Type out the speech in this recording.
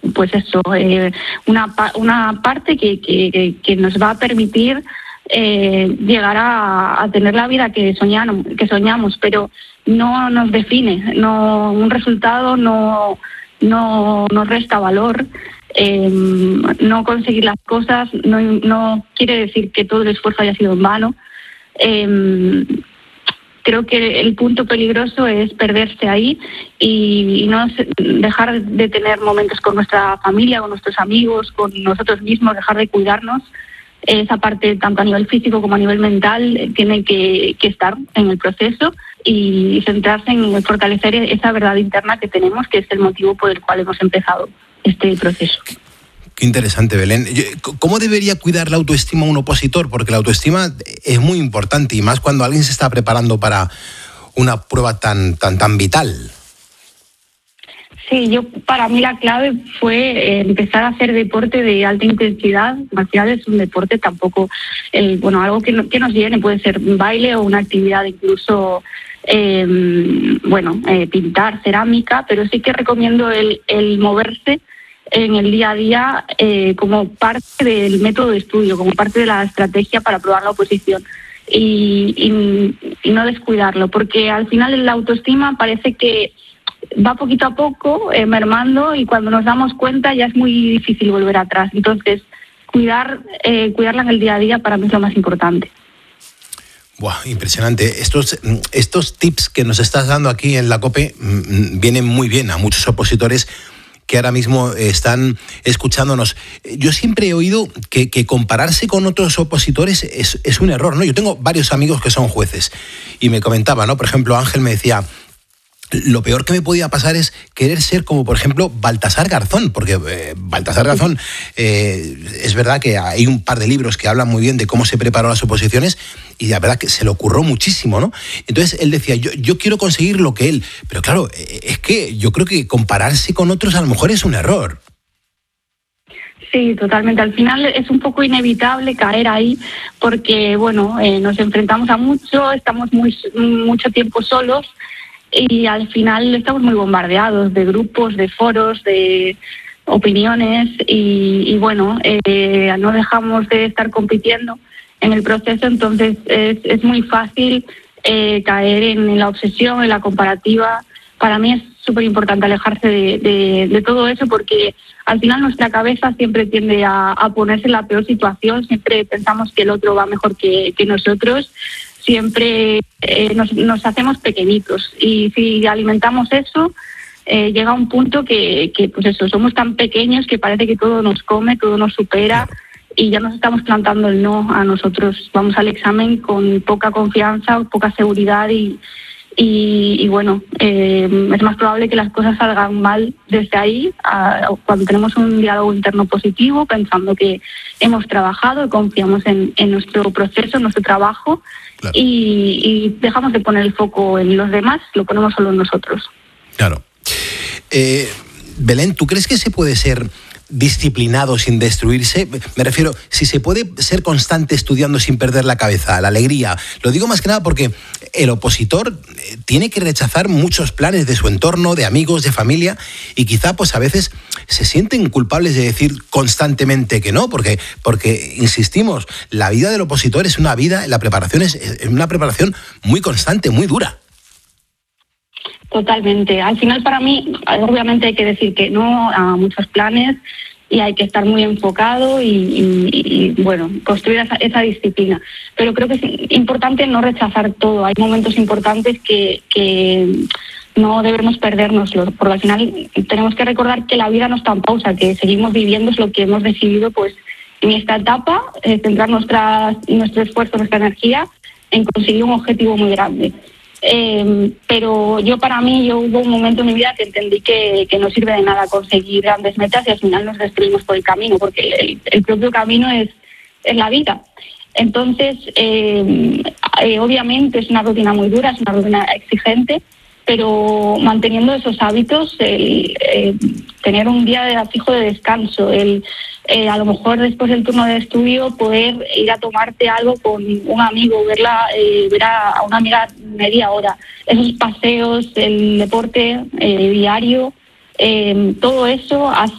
pues eso, una parte que nos va a permitir llegar a tener la vida que soñamos, pero no nos define, no, un resultado no nos resta valor. No conseguir las cosas no quiere decir que todo el esfuerzo haya sido en vano. Creo que el punto peligroso es perderse ahí y no dejar de tener momentos con nuestra familia, con nuestros amigos, con nosotros mismos, dejar de cuidarnos. Esa parte, tanto a nivel físico como a nivel mental, tiene que estar en el proceso y centrarse en fortalecer esa verdad interna que tenemos, que es el motivo por el cual hemos empezado este proceso. Qué interesante, Belén. ¿Cómo debería cuidar la autoestima un opositor? Porque la autoestima es muy importante y más cuando alguien se está preparando para una prueba tan vital. Sí, para mí la clave fue empezar a hacer deporte de alta intensidad. Marcial es un deporte tampoco, algo que nos llene, puede ser un baile o una actividad incluso, pintar, cerámica, pero sí que recomiendo el moverse en el día a día como parte del método de estudio, como parte de la estrategia para probar la oposición y no descuidarlo, porque al final la autoestima parece que va poquito a poco mermando y cuando nos damos cuenta ya es muy difícil volver atrás. Entonces, cuidarla en el día a día para mí es lo más importante. Buah, impresionante. Estos tips que nos estás dando aquí en la COPE vienen muy bien a muchos opositores que ahora mismo están escuchándonos. Yo siempre he oído que compararse con otros opositores es un error, ¿no? Yo tengo varios amigos que son jueces y me comentaba, ¿no? Por ejemplo, Ángel me decía, lo peor que me podía pasar es querer ser como, por ejemplo, Baltasar Garzón, porque Baltasar Garzón, es verdad que hay un par de libros que hablan muy bien de cómo se preparó las oposiciones y la verdad que se le ocurrió muchísimo, ¿no? Entonces él decía, yo quiero conseguir lo que él, pero claro, es que yo creo que compararse con otros a lo mejor es un error. Sí, totalmente. Al final es un poco inevitable caer ahí porque, nos enfrentamos a mucho, estamos mucho tiempo solos y al final estamos muy bombardeados de grupos, de foros, de opiniones y no dejamos de estar compitiendo en el proceso, entonces es muy fácil caer en la obsesión, en la comparativa. Para mí es súper importante alejarse de todo eso porque al final nuestra cabeza siempre tiende a ponerse en la peor situación, siempre pensamos que el otro va mejor que nosotros, siempre nos hacemos pequeñitos y si alimentamos eso, llega un punto que somos tan pequeños que parece que todo nos come, todo nos supera y ya nos estamos plantando el no a nosotros. Vamos al examen con poca confianza, poca seguridad y es más probable que las cosas salgan mal desde ahí, cuando tenemos un diálogo interno positivo, pensando que hemos trabajado y confiamos en nuestro proceso, en nuestro trabajo. Claro. Y dejamos de poner el foco en los demás, lo ponemos solo en nosotros. Claro. Belén, ¿tú crees que se puede ser disciplinado sin destruirse? Me refiero, si se puede ser constante estudiando sin perder la cabeza, la alegría. Lo digo más que nada porque el opositor tiene que rechazar muchos planes de su entorno, de amigos, de familia, y quizá pues a veces se sienten culpables de decir constantemente que no, porque insistimos, la vida del opositor es una vida, la preparación es una preparación muy constante, muy dura. Totalmente. Al final, para mí, obviamente hay que decir que no a muchos planes y hay que estar muy enfocado y construir esa disciplina. Pero creo que es importante no rechazar todo. Hay momentos importantes que no debemos perdérnoslos, porque al final tenemos que recordar que la vida no está en pausa, que seguimos viviendo, es lo que hemos decidido pues en esta etapa, centrar nuestro esfuerzo, nuestra energía en conseguir un objetivo muy grande. Pero hubo un momento en mi vida que entendí que no sirve de nada conseguir grandes metas y al final nos destruimos por el camino, porque el propio camino es la vida. Entonces, obviamente es una rutina muy dura, es una rutina exigente, pero manteniendo esos hábitos, tener un día fijo de descanso, a lo mejor después del turno de estudio poder ir a tomarte algo con un amigo, ver a una amiga media hora, esos paseos, el deporte diario, todo eso hace